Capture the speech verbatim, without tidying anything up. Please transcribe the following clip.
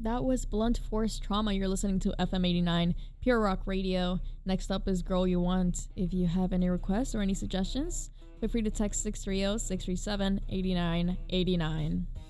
That was Blunt Force Trauma. You're listening to F M eighty-nine, Pure Rock Radio. Next up is Girl You Want. If you have any requests or any suggestions, feel free to text six three zero, six three seven, eight nine eight nine.